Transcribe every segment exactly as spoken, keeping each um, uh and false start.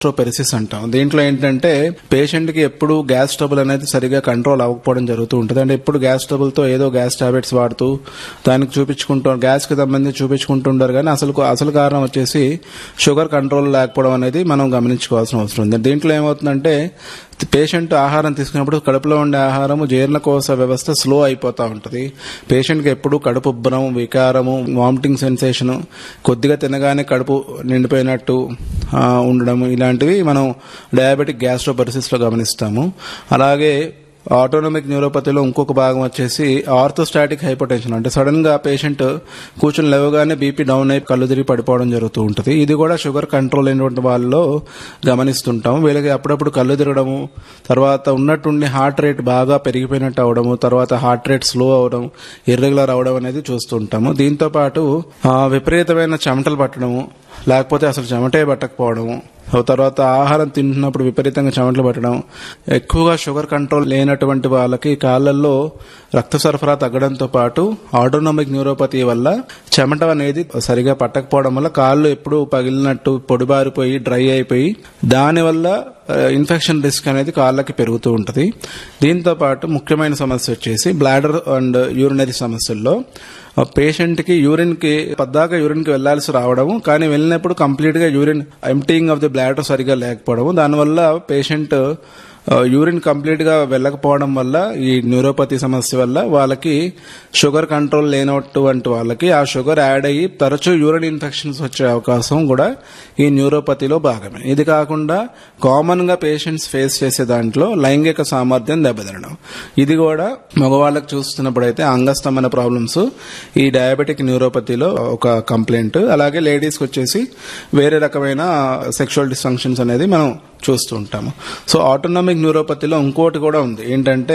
Gastroparesis అంటాం. దీంట్లో ఏంటంటే పేషెంట్ కి ఎప్పుడు గ్యాస్ ట్రబుల్ అనేది సరిగా కంట్రోల్ అవ్వకపోవడం జరుగుతూ ఉంటుంది. అంటే ఎప్పుడు గ్యాస్ ట్రబుల్ తో ఏదో గ్యాస్ టాబ్లెట్స్ వాడుతూ దానికి చూపించుకుంటూ గ్యాస్ కి సంబంధించి చూపించుకుంటుంటారు. కానీ అసలు అసలు కారణం వచ్చేసి షుగర్ కంట్రోల్ లేకపోవడం అనేది మనం గమనించుకోవాల్సిన అవసరం ఉంది. దీంట్లో ఏమవుతుందంటే పేషెంట్ ఆహారం తీసుకున్నప్పుడు కడుపులో ఉండే ఆహారము జీర్ణకోశ వ్యవస్థ స్లో అయిపోతూ ఉంటుంది. పేషెంట్కి ఎప్పుడు కడుపు ఉబ్బరం, వికారము, వామిటింగ్ సెన్సేషన్, కొద్దిగా తినగానే కడుపు నిండిపోయినట్టు ఉండడం, ఇలాంటివి మనం డయాబెటిక్ గ్యాస్ట్రోపెరిసిస్ లో గమనిస్తాము. అలాగే ఆటోనమిక్ న్యూరోపతిలో ఇంకొక భాగం వచ్చేసి ఆర్థోస్టాటిక్ హైపోటెన్షన్. అంటే సడన్ గా పేషెంట్ కూర్చుని లేవగానే బీపీ డౌన్ అయి కళ్ళు తిరిగి పడిపోవడం జరుగుతూ ఉంటుంది. ఇది కూడా షుగర్ కంట్రోల్ అయినటువంటి వాళ్ళలో గమనిస్తుంటాం. వీళ్ళకి అప్పుడప్పుడు కళ్ళు తిరగడము, తర్వాత ఉన్నట్టుండి హార్ట్ రేట్ బాగా పెరిగిపోయినట్టు అవడము, తర్వాత హార్ట్ రేట్ స్లో అవడం, ఇర్రెగ్యులర్ అవడం అనేది చూస్తుంటాము. దీంతో పాటు విపరీతమైన చెమటలు పట్టడము, లేకపోతే అసలు చెమటే పట్టకపోవడము, తర్వాత ఆహారం తింటున్నప్పుడు విపరీతంగా చెమటలు పట్టడం, ఎక్కువగా షుగర్ కంట్రోల్ లేనటువంటి వాళ్ళకి కాళ్లలో రక్త సరఫరా తగ్గడంతో పాటు ఆటోనమిక్ న్యూరోపతి వల్ల చెమట అనేది సరిగా పట్టకపోవడం వల్ల కాళ్ళు ఎప్పుడు పగిలినట్టు పొడిబారిపోయి డ్రై అయిపోయి దానివల్ల ఇన్ఫెక్షన్ రిస్క్ అనేది కాళ్ళకి పెరుగుతూ ఉంటుంది. దీంతో పాటు ముఖ్యమైన సమస్య వచ్చేసి బ్లాడర్ అండ్ యూరినరీ సమస్యల్లో పేషెంట్ కి యూరిన్ కి పద్దాక యూరిన్ కి వెళ్లాల్సి రావడము, కానీ వెళ్ళినప్పుడు కంప్లీట్ గా urine emptying of the bladder సరిగా లేకపోవడము, దానివల్ల పేషెంట్ యూరిన్ కంప్లీట్ గా వెళ్ళకపోవడం వల్ల ఈ న్యూరోపతి సమస్య వల్ల వాళ్ళకి షుగర్ కంట్రోల్ లేనటువంటి వాళ్ళకి ఆ షుగర్ యాడ్ అయ్యి తరచూ యూరిన్ ఇన్ఫెక్షన్స్ వచ్చే అవకాశం కూడా ఈ న్యూరోపతిలో భాగమే. ఇది కాకుండా కామన్ గా పేషెంట్స్ ఫేస్ చేసే దాంట్లో లైంగిక సామర్థ్యం దెబ్బతినడం, ఇది కూడా మగవాళ్ళకి చూస్తున్నప్పుడైతే అంగస్తమైన ప్రాబ్లమ్స్ ఈ డయాబెటిక్ న్యూరోపతిలో ఒక కంప్లైంట్. అలాగే లేడీస్ కి వచ్చేసి వేరే రకమైన సెక్షువల్ డిస్ఫంక్షన్స్ అనేది మనం చూస్తూ ఉంటాము. సో ఆటోనమిక్ న్యూరోపతిలో ఇంకోటి కూడా ఉంది. ఏంటంటే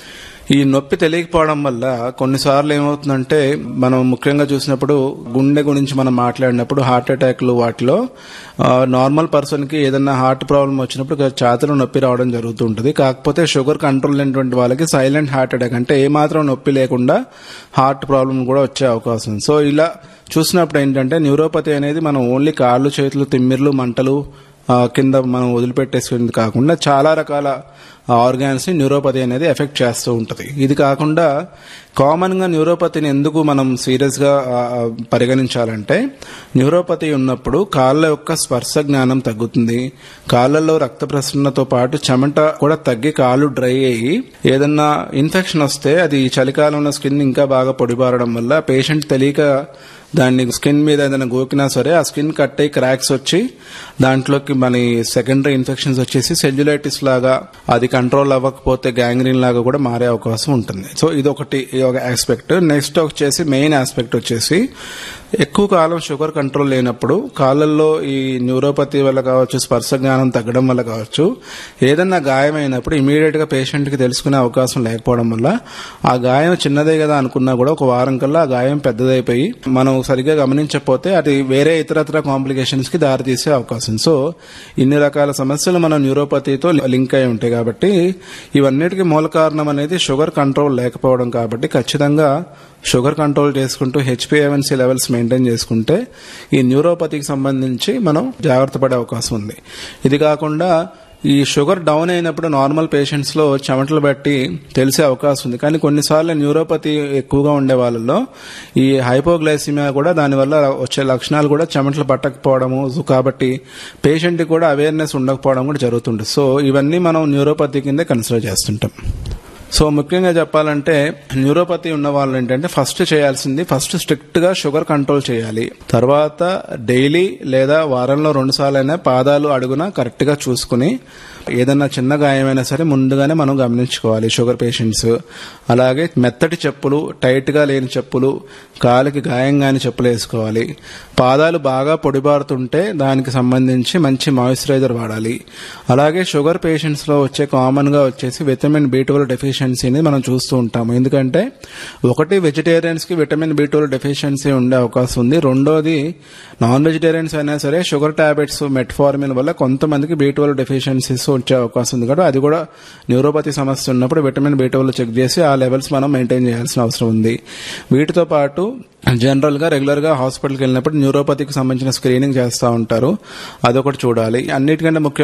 ఈ నొప్పి తెలియకపోవడం వల్ల కొన్నిసార్లు ఏమవుతుందంటే మనం ముఖ్యంగా చూసినప్పుడు గుండె గురించి మనం మాట్లాడినప్పుడు హార్ట్ అటాక్లు వాటిలో నార్మల్ పర్సన్ కి ఏదైనా హార్ట్ ప్రాబ్లం వచ్చినప్పుడు ఛాతీలో నొప్పి రావడం జరుగుతూ ఉంటుంది. కాకపోతే షుగర్ కంట్రోల్ లేనటువంటి వాళ్ళకి సైలెంట్ హార్ట్ అటాక్, అంటే ఏమాత్రం నొప్పి లేకుండా హార్ట్ ప్రాబ్లం కూడా వచ్చే అవకాశం ఉంది. సో ఇలా చూసినప్పుడు ఏంటంటే న్యూరోపతి అనేది మనం ఓన్లీ కాళ్ళు, చేతులు, తిమ్మిర్లు, మంటలు కింద మనం వదిలిపెట్టేసుకునేది కాకుండా చాలా రకాల ఆర్గాన్స్ ని న్యూరోపతి అనేది ఎఫెక్ట్ చేస్తూ ఉంటుంది. ఇది కాకుండా కామన్ గా న్యూరోపతిని ఎందుకు మనం సీరియస్ గా పరిగణించాలంటే న్యూరోపతి ఉన్నప్పుడు కాళ్ళ యొక్క స్పర్శ జ్ఞానం తగ్గుతుంది, కాళ్ళల్లో రక్త ప్రసరణతో పాటు చెమట కూడా తగ్గి కాళ్ళు డ్రై అయ్యి ఏదన్నా ఇన్ఫెక్షన్ వస్తే అది చలికాలంలో స్కిన్ ఇంకా బాగా పొడిబారడం వల్ల పేషెంట్ తెలియక దాన్ని స్కిన్ మీద ఏదైనా గోకినా సరే ఆ స్కిన్ కట్ అయ్యి క్రాక్స్ వచ్చి దాంట్లోకి మన సెకండరీ ఇన్ఫెక్షన్స్ వచ్చేసి సెల్యులైటిస్ లాగా, అది కంట్రోల్ అవ్వకపోతే గ్యాంగ్రీన్ లాగా కూడా మారే అవకాశం ఉంటుంది. సో ఇది ఒకటి ఒక ఆస్పెక్ట్. నెక్స్ట్ వచ్చేసి మెయిన్ ఆస్పెక్ట్ వచ్చేసి ఎక్కువ కాలం షుగర్ కంట్రోల్ లేనప్పుడు కాళ్ళల్లో ఈ న్యూరోపతి వల్ల కావచ్చు, స్పర్శ జ్ఞానం తగ్గడం వల్ల కావచ్చు, ఏదన్నా గాయమైనప్పుడు ఇమీడియట్ గా పేషెంట్ కి తెలుసుకునే అవకాశం లేకపోవడం వల్ల ఆ గాయం చిన్నదే కదా అనుకున్నా కూడా ఒక వారం కల్లా ఆ గాయం పెద్దదైపోయి మనం సరిగ్గా గమనించకపోతే అది వేరే ఇతరత్ర కాంప్లికేషన్స్ కి దారితీసే అవకాశం. సో ఇన్ని రకాల సమస్యలు మన న్యూరోపతితో లింక్ అయి ఉంటాయి. కాబట్టి ఇవన్నిటికీ మూల కారణం అనేది షుగర్ కంట్రోల్ లేకపోవడం. కాబట్టి ఖచ్చితంగా షుగర్ కంట్రోల్ చేసుకుంటూ హెచ్పిఏవన్సీ లెవెల్స్ మెయింటైన్ చేసుకుంటే ఈ న్యూరోపతికి సంబంధించి మనం జాగ్రత్త పడే అవకాశం ఉంది. ఇది కాకుండా ఈ షుగర్ డౌన్ అయినప్పుడు నార్మల్ పేషెంట్స్ లో చెమటలు బట్టి తెలిసే అవకాశం ఉంది. కానీ కొన్నిసార్లు న్యూరోపతి ఎక్కువగా ఉండే వాళ్ళలో ఈ హైపోగ్లైసిమియా కూడా దానివల్ల వచ్చే లక్షణాలు కూడా చెమటలు పట్టకపోవడము, కాబట్టి పేషెంట్ కి కూడా అవేర్నెస్ ఉండకపోవడం కూడా జరుగుతుంది. సో ఇవన్నీ మనం న్యూరోపతి కిందే కన్సిడర్ చేస్తుంటాం. సో ముఖ్యంగా చెప్పాలంటే న్యూరోపతి ఉన్న వాళ్ళు ఏంటంటే ఫస్ట్ చేయాల్సింది ఫస్ట్ స్ట్రిక్ట్ గా షుగర్ కంట్రోల్ చేయాలి. తర్వాత డైలీ లేదా వారంలో రెండు సార్లు అయినా పాదాలు అడుగున కరెక్ట్ గా చూసుకుని ఏదన్నా చిన్న గాయమైనా సరే ముందుగానే మనం గమనించుకోవాలి షుగర్ పేషెంట్స్. అలాగే మెత్తటి చెప్పులు, టైట్ గా లేని చెప్పులు, కాలికి గాయం కాని చెప్పులు వేసుకోవాలి. పాదాలు బాగా పొడిబారుతుంటే దానికి సంబంధించి మంచి మాయిశ్చరైజర్ వాడాలి. అలాగే షుగర్ పేషెంట్స్ లో వచ్చే కామన్ గా వచ్చేసి విటమిన్ బి ట్వెల్వ్ డెఫిషియన్సీ డెఫిషియన్సీని మనం చూస్తూ ఉంటాము. ఎందుకంటే ఒకటి వెజిటేరియన్స్ కి విటమిన్ బి ట్వెల్వ్ డెఫిషియన్సీ ఉండే అవకాశం ఉంది. రెండోది నాన్ వెజిటేరియన్స్ అయినా సరే షుగర్ టాబ్లెట్స్ మెట్ఫార్మిన్ వల్ల కొంతమందికి బి ట్వెల్వ్ డెఫిషియన్సీస్ వచ్చే అవకాశం ఉంది. కాబట్టి అది కూడా న్యూరోపతి సమస్య ఉన్నప్పుడు విటమిన్ బి ట్వెల్వ్ చెక్ చేసి ఆ లెవెల్స్ మనం మెయింటైన్ చేయాల్సిన అవసరం ఉంది. వీటితో పాటు జనరల్ గా రెగ్యులర్ గా హాస్పిటల్కి వెళ్ళినప్పుడు న్యూరోపతికి సంబంధించిన స్క్రీనింగ్ చేస్తూ ఉంటారు, అదొకటి చూడాలి. అన్నిటికంటే ముఖ్యం